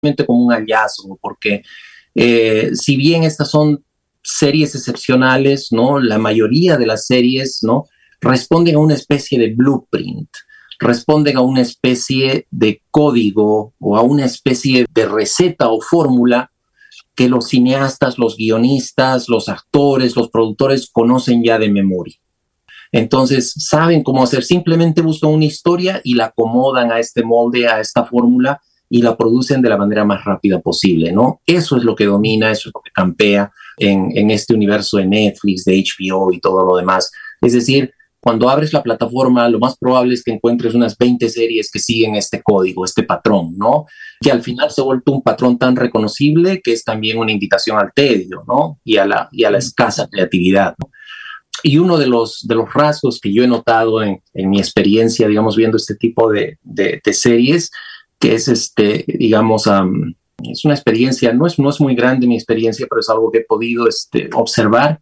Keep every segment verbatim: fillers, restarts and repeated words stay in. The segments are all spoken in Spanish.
como un hallazgo, porque eh, si bien estas son series excepcionales, ¿no? La mayoría de las series, ¿no? responden a una especie de blueprint, responden a una especie de código o a una especie de receta o fórmula que los cineastas, los guionistas, los actores, los productores conocen ya de memoria. Entonces, saben cómo hacer, simplemente buscan una historia y la acomodan a este molde, a esta fórmula, y la producen de la manera más rápida posible, ¿no? Eso es lo que domina, eso es lo que campea en, en este universo de Netflix, de H B O y todo lo demás. Es decir, cuando abres la plataforma, lo más probable es que encuentres unas veinte series que siguen este código, este patrón, ¿no? Que al final se ha vuelto un patrón tan reconocible que es también una invitación al tedio, ¿no? Y a la, y a la escasa creatividad, ¿no? Y uno de los, de los rasgos que yo he notado en, en mi experiencia, digamos, viendo este tipo de, de, de series, que es, este, digamos, um, es una experiencia, no es, no es muy grande mi experiencia, pero es algo que he podido este, observar,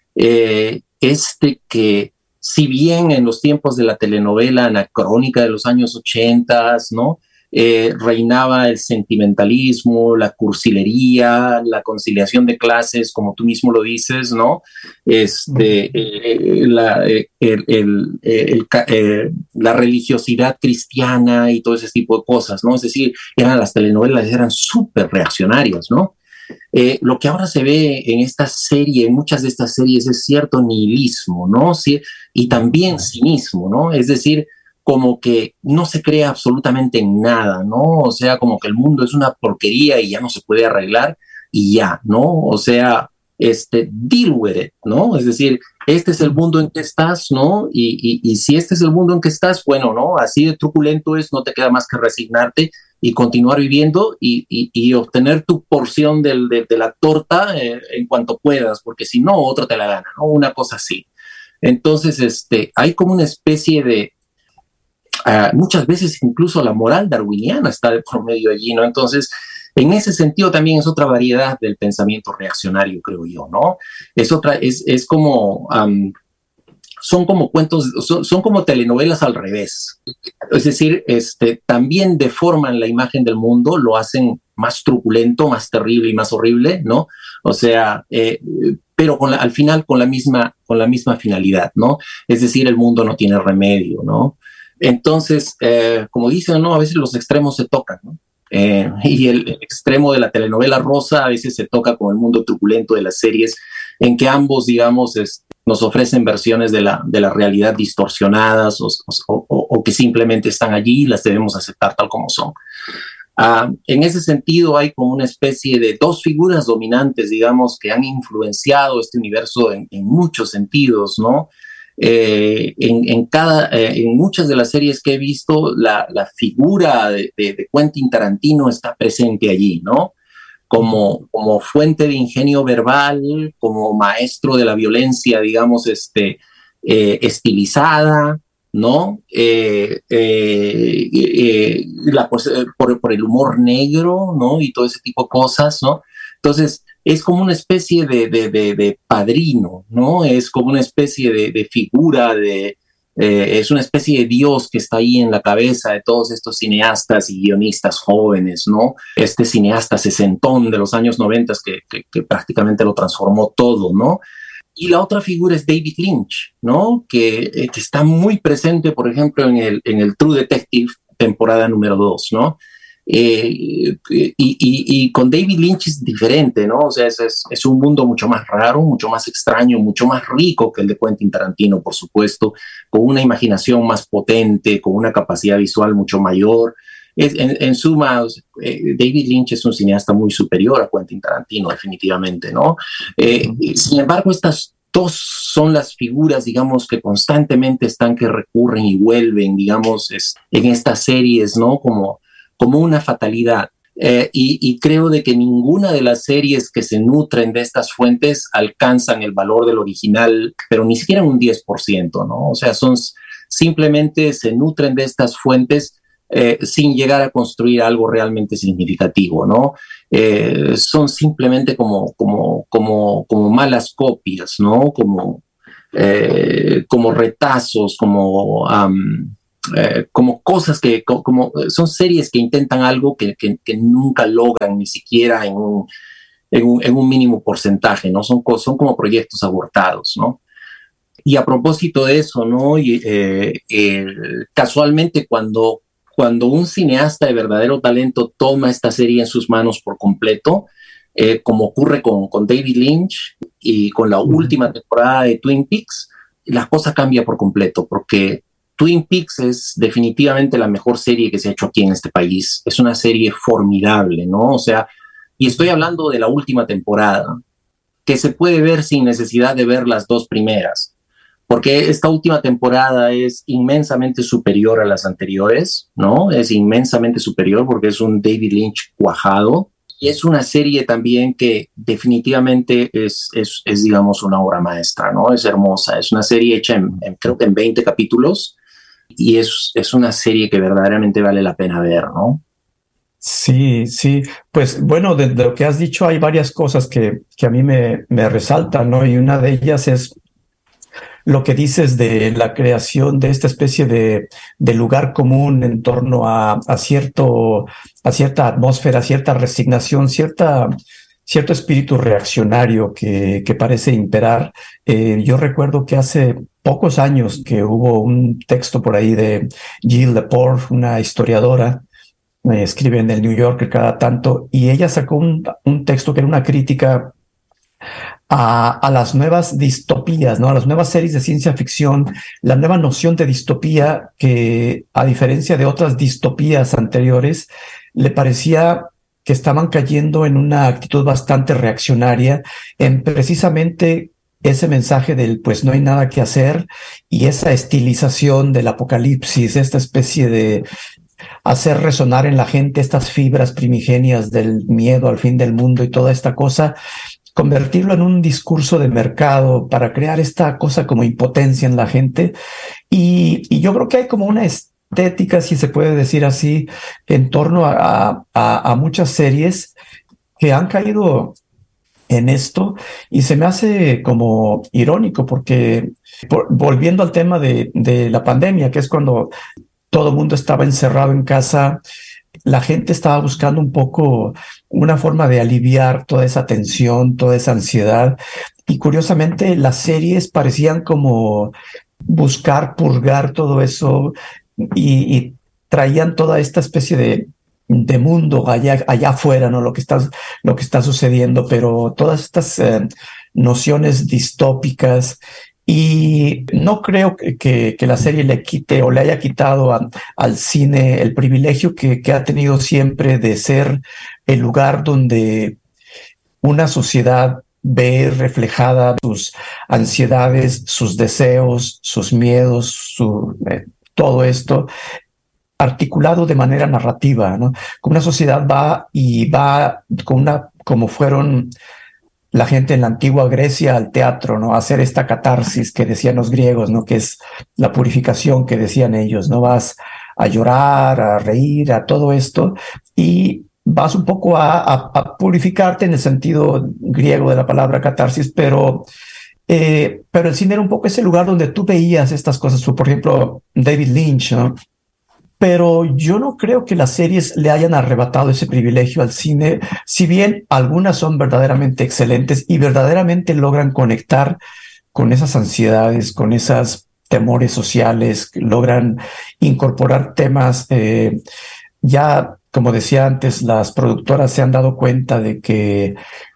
eh, este que si bien en los tiempos de la telenovela anacrónica de los años ochenta, ¿no? Eh, reinaba el sentimentalismo, la cursilería, la conciliación de clases, como tú mismo lo dices, ¿no? Este, eh, la, eh, el, el, el, eh, la religiosidad cristiana y todo ese tipo de cosas, ¿no? Es decir, eran las telenovelas, eran súper reaccionarias, ¿no? Eh, lo que ahora se ve en esta serie, en muchas de estas series, es cierto nihilismo, ¿no? Sí, y también cinismo, ¿no? Es decir, como que no se cree absolutamente en nada, ¿no? O sea, como que el mundo es una porquería y ya no se puede arreglar y ya, ¿no? O sea, este, deal with it, ¿no? Es decir, este es el mundo en que estás, ¿no? Y, y, y si este es el mundo en que estás, bueno, ¿no? Así de truculento es, no te queda más que resignarte y continuar viviendo y, y, y obtener tu porción del, de, de la torta eh, en cuanto puedas, porque si no, otro te la gana, ¿no? Una cosa así. Entonces, este, hay como una especie de, Uh, muchas veces incluso la moral darwiniana está de por medio allí, ¿no? Entonces, en ese sentido también es otra variedad del pensamiento reaccionario, creo yo, ¿no? Es otra, es, es como, um, son como cuentos, son, son como telenovelas al revés. Es decir, este, también deforman la imagen del mundo, lo hacen más truculento, más terrible y más horrible, ¿no? O sea, eh, pero con la, al final con la misma, con la misma finalidad, ¿no? Es decir, el mundo no tiene remedio, ¿no? Entonces, eh, como dicen, ¿no? A veces los extremos se tocan, ¿no? Eh, y el, el extremo de la telenovela rosa a veces se toca con el mundo truculento de las series, en que ambos, digamos, es, nos ofrecen versiones de la, de la realidad distorsionadas o, o, o, o que simplemente están allí y las debemos aceptar tal como son. Uh, en ese sentido hay como una especie de dos figuras dominantes, digamos, que han influenciado este universo en, en muchos sentidos, ¿no? Eh, en, en, cada, eh, en muchas de las series que he visto, la, la figura de, de, de Quentin Tarantino está presente allí, ¿no? Como, como fuente de ingenio verbal, como maestro de la violencia, digamos, este, eh, estilizada, ¿no? Eh, eh, eh, la, por, por el humor negro, ¿no? Y todo ese tipo de cosas, ¿no? Entonces, es como una especie de, de, de, de padrino, ¿no? Es como una especie de, de figura, de, eh, es una especie de Dios que está ahí en la cabeza de todos estos cineastas y guionistas jóvenes, ¿no? Este cineasta sesentón de los años noventa que, que, que prácticamente lo transformó todo, ¿no? Y la otra figura es David Lynch, ¿no? Que, eh, que está muy presente, por ejemplo, en el, en el True Detective, temporada número dos, ¿no? Eh, y, y, y con David Lynch es diferente, ¿no? O sea, es, es, es un mundo mucho más raro, mucho más extraño, mucho más rico que el de Quentin Tarantino, por supuesto, con una imaginación más potente, con una capacidad visual mucho mayor. Es, en, en suma, eh, David Lynch es un cineasta muy superior a Quentin Tarantino, definitivamente, ¿no? Eh, sin embargo, estas dos son las figuras, digamos, que constantemente están, que recurren y vuelven, digamos, es, en estas series, ¿no? Como como una fatalidad. Eh, y, y creo de que ninguna de las series que se nutren de estas fuentes alcanzan el valor del original, pero ni siquiera un diez por ciento, ¿no? O sea, son, simplemente se nutren de estas fuentes eh, sin llegar a construir algo realmente significativo, ¿no? Eh, son simplemente como, como, como, como malas copias, ¿no? Como, eh, como retazos, como... Um, eh, como cosas que, como, como, son series que intentan algo que, que, que nunca logran ni siquiera en un, en un, en un mínimo porcentaje, ¿no? Son, son como proyectos abortados, ¿no? Y a propósito de eso, ¿no? Y, eh, eh, casualmente cuando, cuando un cineasta de verdadero talento toma esta serie en sus manos por completo, eh, como ocurre con, con David Lynch y con la última temporada de Twin Peaks, la cosa cambia por completo, porque Twin Peaks es definitivamente la mejor serie que se ha hecho aquí en este país. Es una serie formidable, ¿no? O sea, y estoy hablando de la última temporada, que se puede ver sin necesidad de ver las dos primeras, porque esta última temporada es inmensamente superior a las anteriores, ¿no? Es inmensamente superior porque es un David Lynch cuajado, y es una serie también que definitivamente es, es, es digamos, una obra maestra, ¿no? Es hermosa, es una serie hecha en, en creo que en veinte capítulos, y es, es una serie que verdaderamente vale la pena ver, ¿no? Sí, sí. Pues bueno, de, de lo que has dicho hay varias cosas que, que a mí me, me resaltan, ¿no? Y una de ellas es lo que dices de la creación de esta especie de, de lugar común en torno a, a, cierto, a cierta atmósfera, cierta resignación, cierta, cierto espíritu reaccionario que, que parece imperar. Eh, yo recuerdo que hace pocos años que hubo un texto por ahí de Jill Lepore, una historiadora, eh, escribe en el New Yorker cada tanto, y ella sacó un, un texto que era una crítica A, a las nuevas distopías, ¿no? A las nuevas series de ciencia ficción, la nueva noción de distopía que, a diferencia de otras distopías anteriores, le parecía que estaban cayendo en una actitud bastante reaccionaria en precisamente ese mensaje del pues no hay nada que hacer, y esa estilización del apocalipsis, esta especie de hacer resonar en la gente estas fibras primigenias del miedo al fin del mundo y toda esta cosa, convertirlo en un discurso de mercado para crear esta cosa como impotencia en la gente. Y, y yo creo que hay como una estética, si se puede decir así, en torno a, a, a muchas series que han caído en esto, y se me hace como irónico porque, por, volviendo al tema de, de la pandemia, que es cuando todo el mundo estaba encerrado en casa, la gente estaba buscando un poco una forma de aliviar toda esa tensión, toda esa ansiedad. Y curiosamente las series parecían como buscar purgar todo eso, y, y traían toda esta especie de, de mundo allá, allá afuera, ¿no? Lo que está, lo que está sucediendo, pero todas estas eh, nociones distópicas. Y no creo que, que, que la serie le quite o le haya quitado a, al cine el privilegio que, que ha tenido siempre de ser el lugar donde una sociedad ve reflejada sus ansiedades, sus deseos, sus miedos, su, eh, todo esto articulado de manera narrativa, ¿no? Como una sociedad va y va con una, como fueron la gente en la antigua Grecia al teatro, ¿no? A hacer esta catarsis que decían los griegos, ¿no? Que es la purificación que decían ellos, ¿no? Vas a llorar, a reír, a todo esto, y vas un poco a, a, a purificarte en el sentido griego de la palabra catarsis, pero, eh, pero el cine era un poco ese lugar donde tú veías estas cosas. Por ejemplo, David Lynch, ¿no? Pero yo no creo que las series le hayan arrebatado ese privilegio al cine, si bien algunas son verdaderamente excelentes y verdaderamente logran conectar con esas ansiedades, con esos temores sociales, logran incorporar temas. Eh, ya, como decía antes, las productoras se han dado cuenta de que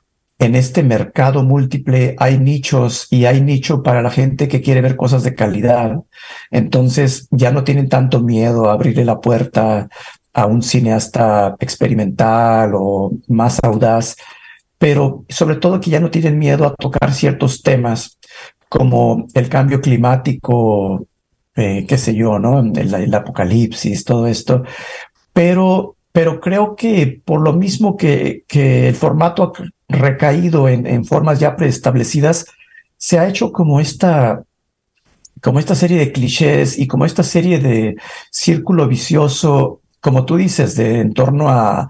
en este mercado múltiple hay nichos, y hay nicho para la gente que quiere ver cosas de calidad. Entonces ya no tienen tanto miedo a abrirle la puerta a un cineasta experimental o más audaz, pero sobre todo que ya no tienen miedo a tocar ciertos temas como el cambio climático, eh, qué sé yo, ¿no? El, el apocalipsis, todo esto. Pero, pero creo que por lo mismo que, que el formato ha recaído en, en formas ya preestablecidas, se ha hecho como esta, como esta serie de clichés y como esta serie de círculo vicioso, como tú dices, de en torno a,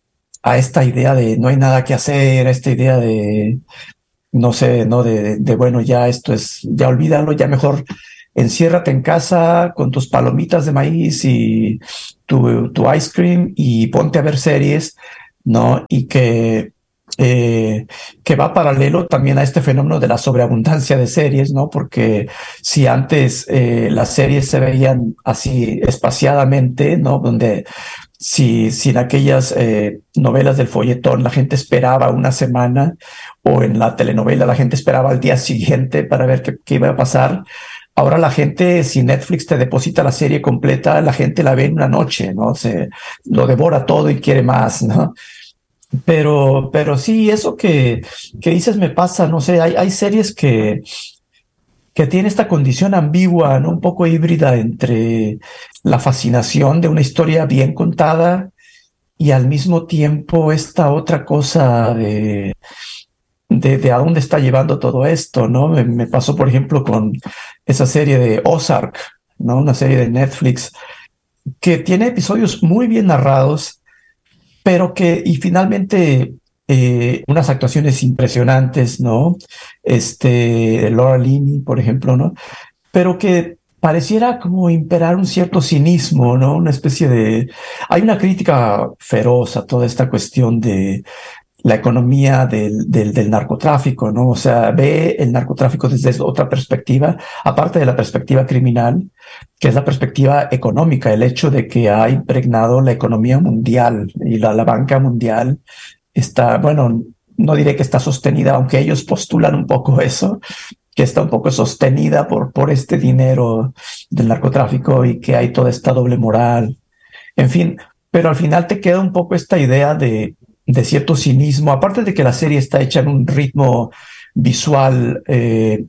a esta idea de no hay nada que hacer, a esta idea de, no sé, no de, de, de bueno, ya esto es, ya olvídalo, ya mejor enciérrate en casa con tus palomitas de maíz y tu, tu ice cream y ponte a ver series, ¿no? Y que, eh, que va paralelo también a este fenómeno de la sobreabundancia de series, ¿no? Porque si antes eh, las series se veían así espaciadamente, ¿no? Donde si, si en aquellas eh, novelas del folletón la gente esperaba una semana, o en la telenovela la gente esperaba al día siguiente para ver qué, qué iba a pasar. Ahora la gente, si Netflix te deposita la serie completa, la gente la ve en una noche, ¿no? Se lo devora todo y quiere más, ¿no? Pero, pero sí, eso que, que dices me pasa, no sé, hay, hay series que, que tienen esta condición ambigua, ¿no? Un poco híbrida entre la fascinación de una historia bien contada y al mismo tiempo esta otra cosa de, de, de a dónde está llevando todo esto, ¿no? Me, me pasó, por ejemplo, con esa serie de Ozark, ¿no? Una serie de Netflix que tiene episodios muy bien narrados, pero que, y finalmente, eh, unas actuaciones impresionantes, ¿no? Este, Laura Linney, por ejemplo, ¿no? Pero que pareciera como imperar un cierto cinismo, ¿no? Una especie de... Hay una crítica feroz a toda esta cuestión de la economía del, del, del narcotráfico, ¿no? O sea, ve el narcotráfico desde otra perspectiva, aparte de la perspectiva criminal, que es la perspectiva económica, el hecho de que ha impregnado la economía mundial y la, la banca mundial está, bueno, no diré que está sostenida, aunque ellos postulan un poco eso, que está un poco sostenida por, por este dinero del narcotráfico y que hay toda esta doble moral. En fin, pero al final te queda un poco esta idea de, de cierto cinismo, aparte de que la serie está hecha en un ritmo visual eh,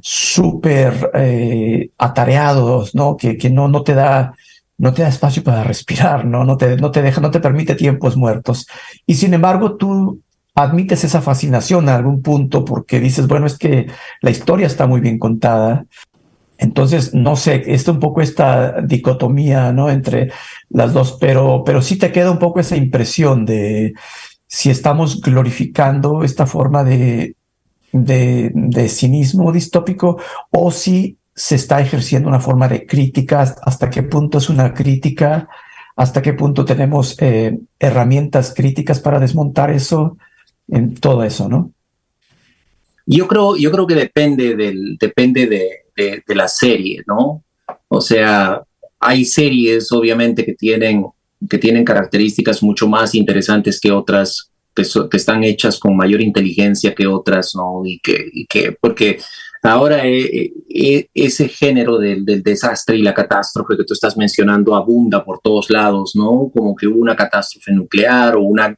súper eh, atareados, ¿no? Que, que no, no te da, no te da espacio para respirar, ¿no? No te, no te deja, no te permite tiempos muertos. Y sin embargo, tú admites esa fascinación a algún punto porque dices, bueno, es que la historia está muy bien contada. Entonces, no sé, está un poco esta dicotomía, ¿no? Entre las dos, pero, pero sí te queda un poco esa impresión de si estamos glorificando esta forma de, de, de cinismo distópico o si se está ejerciendo una forma de crítica, hasta qué punto es una crítica, hasta qué punto tenemos eh, herramientas críticas para desmontar eso, en todo eso, ¿no? Yo creo, yo creo que depende, del, depende de, de, de la serie, ¿no? O sea, hay series obviamente que tienen, que tienen características mucho más interesantes que otras, que, so, que están hechas con mayor inteligencia que otras, ¿no? Y que, y que porque ahora eh, eh, ese género del, del desastre y la catástrofe que tú estás mencionando abunda por todos lados, ¿no? Como que hubo una catástrofe nuclear o una,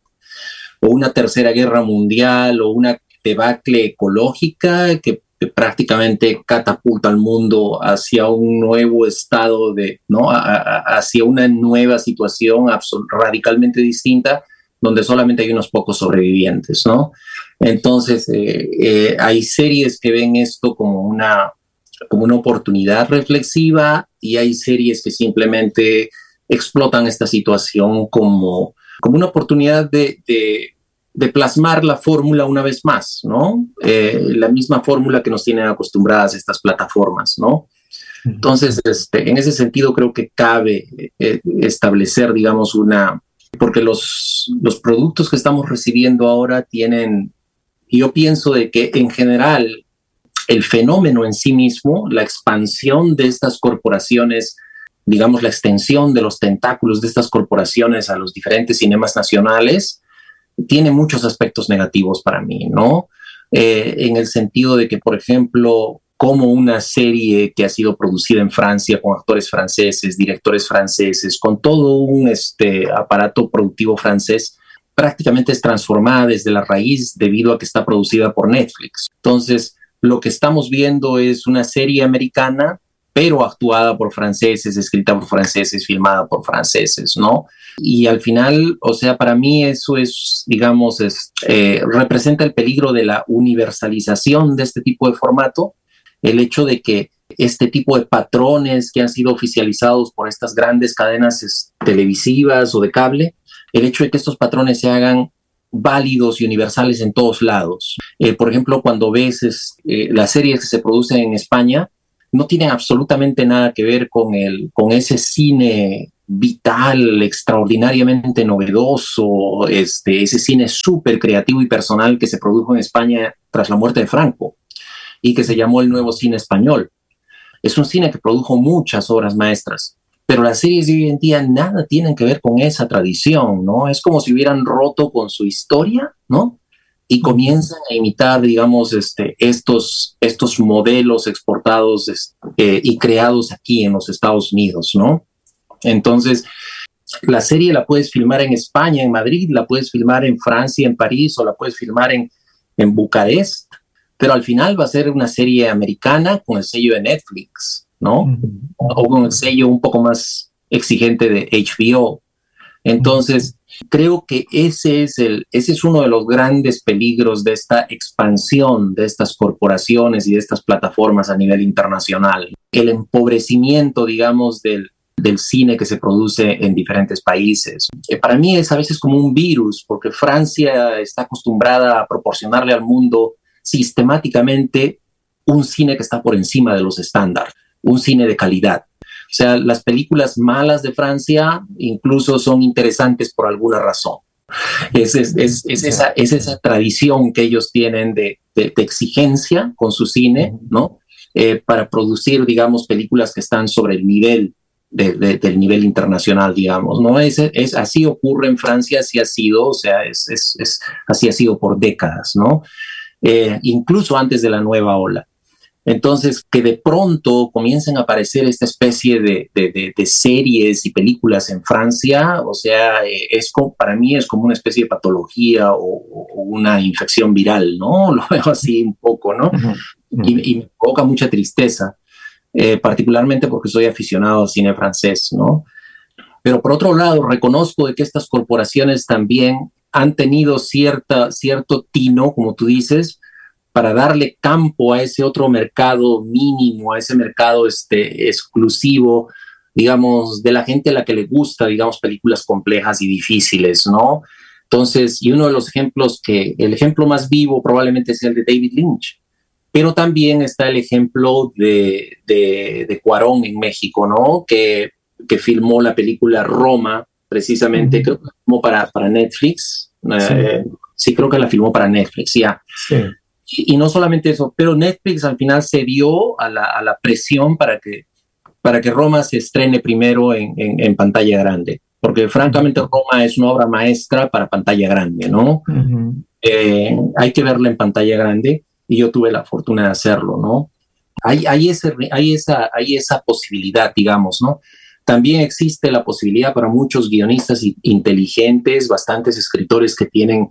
o una tercera guerra mundial o una debacle ecológica que, que prácticamente catapulta al mundo hacia un nuevo estado de, ¿no? A, a, hacia una nueva situación radicalmente distinta donde solamente hay unos pocos sobrevivientes, ¿no? Entonces, eh, eh, hay series que ven esto como una, como una oportunidad reflexiva y hay series que simplemente explotan esta situación como, como una oportunidad de, de de plasmar la fórmula una vez más, ¿no? Eh, la misma fórmula que nos tienen acostumbradas estas plataformas, ¿no? Entonces, este, en ese sentido creo que cabe eh, establecer, digamos, una... Porque los, los productos que estamos recibiendo ahora tienen... Yo pienso de que en general el fenómeno en sí mismo, la expansión de estas corporaciones, digamos, la extensión de los tentáculos de estas corporaciones a los diferentes cinemas nacionales, tiene muchos aspectos negativos para mí, ¿no? Eh, en el sentido de que, por ejemplo, como una serie que ha sido producida en Francia con actores franceses, directores franceses, con todo un este, aparato productivo francés, prácticamente es transformada desde la raíz debido a que está producida por Netflix. Entonces, lo que estamos viendo es una serie americana, pero actuada por franceses, escrita por franceses, filmada por franceses, ¿no? Y al final, o sea, para mí eso es, digamos, es, eh, representa el peligro de la universalización de este tipo de formato, el hecho de que este tipo de patrones que han sido oficializados por estas grandes cadenas es, televisivas o de cable, el hecho de que estos patrones se hagan válidos y universales en todos lados. Eh, por ejemplo, cuando ves es, eh, las series que se producen en España, no tienen absolutamente nada que ver con, el, con ese cine vital, extraordinariamente novedoso, este, ese cine súper creativo y personal que se produjo en España tras la muerte de Franco y que se llamó el nuevo cine español. Es un cine que produjo muchas obras maestras, pero las series de hoy en día nada tienen que ver con esa tradición, ¿no? Es como si hubieran roto con su historia, ¿no? Y comienzan a imitar, digamos, este, estos, estos modelos exportados este, y creados aquí en los Estados Unidos, ¿no? Entonces, la serie la puedes filmar en España, en Madrid, la puedes filmar en Francia, en París, o la puedes filmar en, en Bucarest, pero al final va a ser una serie americana con el sello de Netflix, ¿no? Uh-huh. O con el sello un poco más exigente de H B O. Entonces, uh-huh. creo que ese es, el, ese es uno de los grandes peligros de esta expansión de estas corporaciones y de estas plataformas a nivel internacional. El empobrecimiento, digamos, del del cine que se produce en diferentes países. Eh, para mí es a veces como un virus, porque Francia está acostumbrada a proporcionarle al mundo sistemáticamente un cine que está por encima de los estándares, un cine de calidad. O sea, las películas malas de Francia incluso son interesantes por alguna razón. Es, es, es, es, esa, es esa tradición que ellos tienen de, de, de exigencia con su cine, ¿no? Eh, para producir, digamos, películas que están sobre el nivel De, de, del nivel internacional, digamos, ¿no? Es, es, así ocurre en Francia, así ha sido, o sea, es, es, es, así ha sido por décadas, ¿no? Eh, incluso antes de la nueva ola. Entonces, que de pronto comiencen a aparecer esta especie de, de, de, de series y películas en Francia, o sea, eh, es como, para mí es como una especie de patología o, o una infección viral, ¿no? Lo veo así un poco, ¿no? Uh-huh. Uh-huh. Y, y me provoca mucha tristeza. Eh, particularmente porque soy aficionado al cine francés, ¿no? Pero por otro lado, reconozco de que estas corporaciones también han tenido cierta, cierto tino, como tú dices, para darle campo a ese otro mercado mínimo, a ese mercado este, exclusivo, digamos, de la gente a la que le gusta, digamos, películas complejas y difíciles, ¿no? Entonces, y uno de los ejemplos que, el ejemplo más vivo probablemente es el de David Lynch. Pero también está el ejemplo de, de, de Cuarón en México, ¿no? Que, que filmó la película Roma, precisamente, uh-huh. creo que la filmó para, para Netflix. Sí. Eh, sí, creo que la filmó para Netflix, ya. Sí. Y, y no solamente eso, pero Netflix al final cedió a la, a la presión para que, para que Roma se estrene primero en, en, en pantalla grande. Porque francamente uh-huh. Roma es una obra maestra para pantalla grande, ¿no? Uh-huh. Eh, hay que verla en pantalla grande. Y yo tuve la fortuna de hacerlo, ¿no? Hay, hay, ese, hay, esa, hay esa posibilidad, digamos, ¿no? También existe la posibilidad para muchos guionistas inteligentes, bastantes escritores que tienen,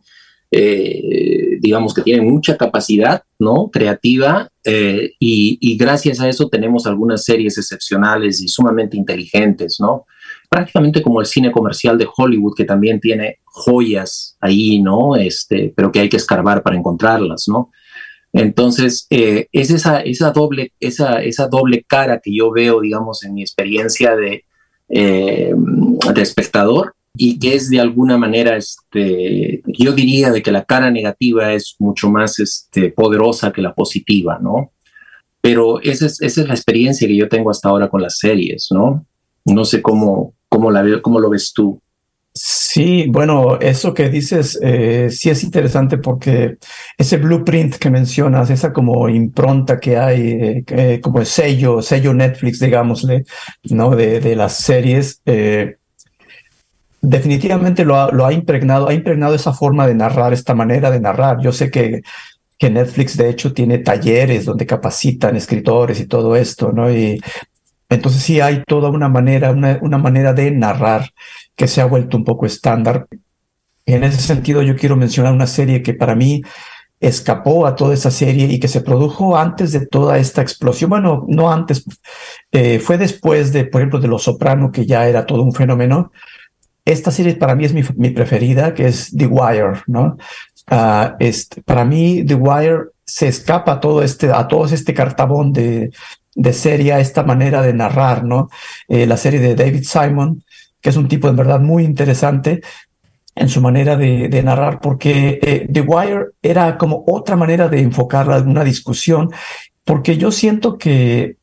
eh, digamos, que tienen mucha capacidad, ¿no? Creativa, eh, y, y gracias a eso tenemos algunas series excepcionales y sumamente inteligentes, ¿no? Prácticamente como el cine comercial de Hollywood, que también tiene joyas ahí, ¿no? Este, pero que hay que escarbar para encontrarlas, ¿no? Entonces, eh, es esa, esa, doble, esa, esa doble cara que yo veo, digamos, en mi experiencia de, eh, de espectador, y que es de alguna manera, este, yo diría de que la cara negativa es mucho más este, poderosa que la positiva, ¿no? Pero esa es, esa es la experiencia que yo tengo hasta ahora con las series, ¿no? No sé cómo, cómo, la veo, cómo lo ves tú. Sí, bueno, eso que dices eh, sí es interesante porque ese blueprint que mencionas, esa como impronta que hay, eh, eh, como el sello, sello Netflix, digámosle, ¿no? De, de las series, eh, definitivamente lo ha, lo ha impregnado, ha impregnado esa forma de narrar, esta manera de narrar. Yo sé que, que Netflix de hecho tiene talleres donde capacitan escritores y todo esto, ¿no? Y entonces sí hay toda una manera, una, una manera de narrar que se ha vuelto un poco estándar. En ese sentido, yo quiero mencionar una serie que para mí escapó a toda esa serie y que se produjo antes de toda esta explosión. Bueno, no antes, eh, fue después de, por ejemplo, de Los Soprano, que ya era todo un fenómeno. Esta serie para mí es mi, mi preferida, que es The Wire, ¿no? Uh, este, para mí, The Wire se escapa a todo este, a todo este cartabón de, de serie, a esta manera de narrar, ¿no? Eh, la serie de David Simon, que es un tipo en verdad muy interesante en su manera de, de narrar, porque eh, The Wire era como otra manera de enfocar una discusión, porque yo siento que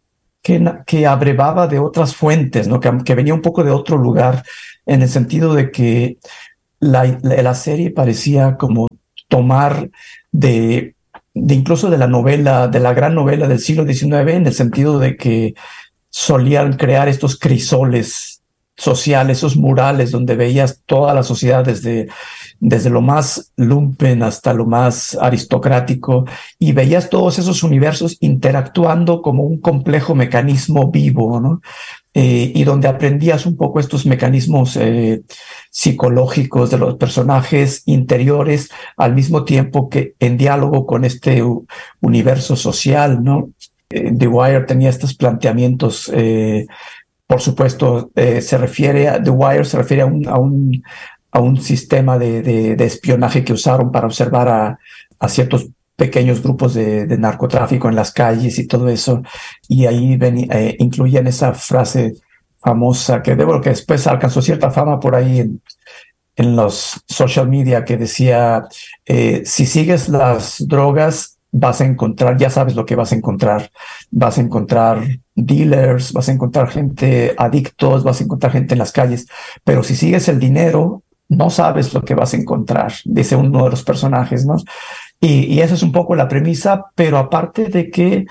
que, que abrevaba de otras fuentes, ¿no? Que, que venía un poco de otro lugar, en el sentido de que la, la, la serie parecía como tomar de, de incluso de la novela, de la gran novela del siglo diecinueve, en el sentido de que solían crear estos crisoles sociales, esos murales donde veías toda la sociedad desde, desde lo más lumpen hasta lo más aristocrático, y veías todos esos universos interactuando como un complejo mecanismo vivo, ¿no? Eh, y donde aprendías un poco estos mecanismos eh, psicológicos de los personajes interiores, al mismo tiempo que en diálogo con este u- universo social, ¿no? Eh, The Wire tenía estos planteamientos, eh, por supuesto, eh, se refiere a The Wire, se refiere a un, a un, a un sistema de, de, de espionaje que usaron para observar a, a ciertos pequeños grupos de, de narcotráfico en las calles y todo eso. Y ahí ven, eh, incluían esa frase famosa que, debo que después alcanzó cierta fama por ahí en, en los social media, que decía, eh, si sigues las drogas, vas a encontrar, ya sabes lo que vas a encontrar. Vas a encontrar dealers, vas a encontrar gente adictos, vas a encontrar gente en las calles. Pero si sigues el dinero, no sabes lo que vas a encontrar, dice uno de los personajes, ¿no? Y, y esa es un poco la premisa, pero aparte de que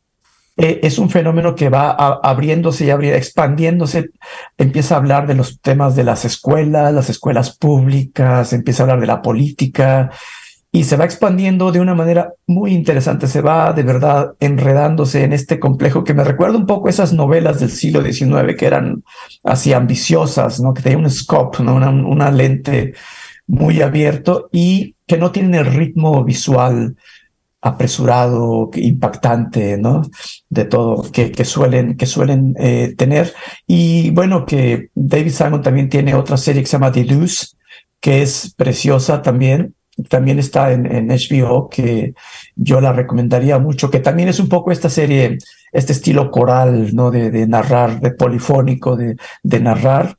eh, es un fenómeno que va a, abriéndose y abrir, expandiéndose, empieza a hablar de los temas de las escuelas, las escuelas públicas, empieza a hablar de la política, y se va expandiendo de una manera muy interesante, se va de verdad enredándose en este complejo que me recuerda un poco esas novelas del siglo diecinueve que eran así ambiciosas, ¿no? Que tenían un scope, ¿no? Una, una lente muy abierto y que no tienen el ritmo visual apresurado, impactante, ¿no? De todo que, que suelen, que suelen eh, tener. Y bueno, que David Simon también tiene otra serie que se llama The Deuce, que es preciosa también. También está en, en H B O, que yo la recomendaría mucho, que también es un poco esta serie, este estilo coral, ¿no? De, de narrar, de polifónico, de, de narrar.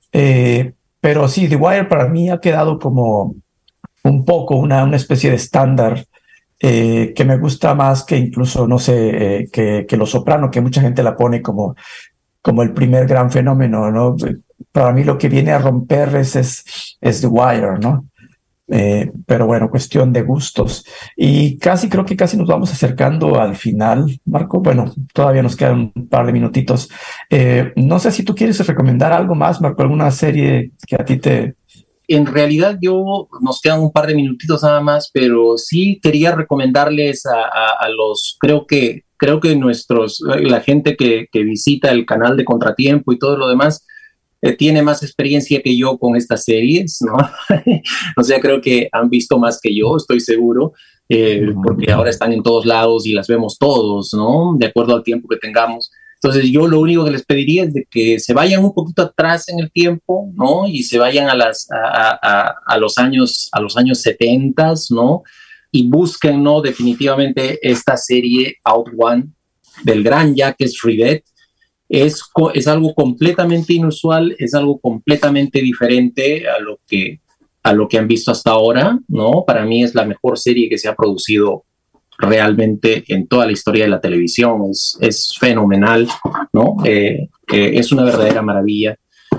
Eh, pero sí, The Wire para mí ha quedado como un poco una, una especie de estándar eh, que me gusta más que incluso, no sé, eh, que, que Los Soprano, que mucha gente la pone como, como el primer gran fenómeno, ¿no? Para mí lo que viene a romper es, es, es The Wire, ¿no? Eh, pero bueno, cuestión de gustos. Y casi, creo que casi nos vamos acercando al final, Marco. Bueno, todavía nos quedan un par de minutitos. Eh, no sé si tú quieres recomendar algo más, Marco, alguna serie que a ti te... En realidad yo, nos quedan un par de minutitos nada más, pero sí quería recomendarles a, a, a los, creo que, creo que nuestros, la gente que, que visita el canal de Contratiempo y todo lo demás, eh, tiene más experiencia que yo con estas series, ¿no? O sea, creo que han visto más que yo, estoy seguro, eh, porque ahora están en todos lados y las vemos todos, ¿no? De acuerdo al tiempo que tengamos. Entonces yo lo único que les pediría es de que se vayan un poquito atrás en el tiempo, ¿no? Y se vayan a, las, a, a, a los años a los años setenta, ¿no? Y busquen, ¿no? Definitivamente esta serie Out One del gran Jacques Rivet. Es, es algo completamente inusual, es algo completamente diferente a lo que, a lo que han visto hasta ahora, ¿no? Para mí es la mejor serie que se ha producido realmente en toda la historia de la televisión. Es, es fenomenal, ¿no? Eh, eh, es una verdadera maravilla.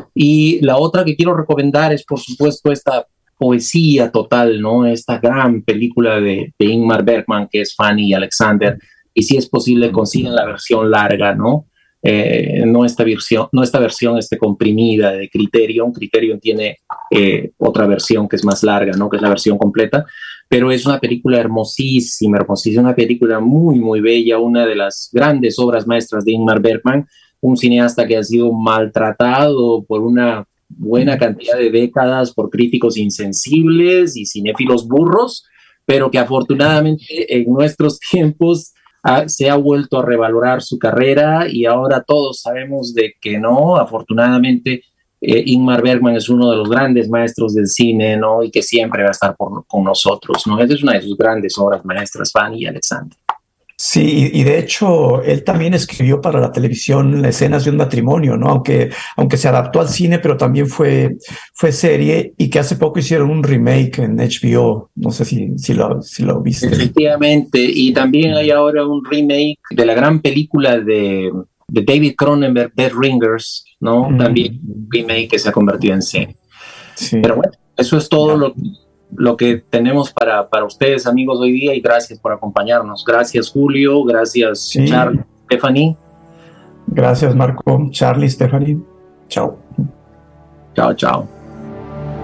Y la otra que quiero recomendar es, por supuesto, esta poesía total, ¿no? Esta gran película de, de Ingmar Bergman, que es Fanny y Alexander, y si es posible consigan la versión larga, ¿no? Eh, no esta versión, no esta versión este, comprimida de Criterion. Criterion tiene eh, otra versión que es más larga, ¿no? Que es la versión completa, pero es una película hermosísima, hermosísima, una película muy, muy bella, una de las grandes obras maestras de Ingmar Bergman, un cineasta que ha sido maltratado por una buena cantidad de décadas por críticos insensibles y cinéfilos burros, pero que afortunadamente en nuestros tiempos ha, se ha vuelto a revalorar su carrera y ahora todos sabemos de que no, afortunadamente eh, Ingmar Bergman es uno de los grandes maestros del cine, ¿no? Y que siempre va a estar por, con nosotros, ¿no? Esa es una de sus grandes obras maestras, Fanny y Alexander. Sí, y de hecho él también escribió para la televisión escenas de un matrimonio, ¿no? Aunque, aunque se adaptó al cine, pero también fue, fue serie, y que hace poco hicieron un remake en H B O. No sé si, si, lo, si lo viste. Efectivamente, y también hay ahora un remake de la gran película de de David Cronenberg, Dead Ringers, ¿no? Mm. También un remake que se ha convertido en serie. Sí. Pero bueno, eso es todo lo, lo que tenemos para, para ustedes, amigos, hoy día, y gracias por acompañarnos. Gracias, Julio, gracias, sí. Charlie, Stephanie. Gracias, Marco, Charlie, Stephanie. Chao. Chao, chao.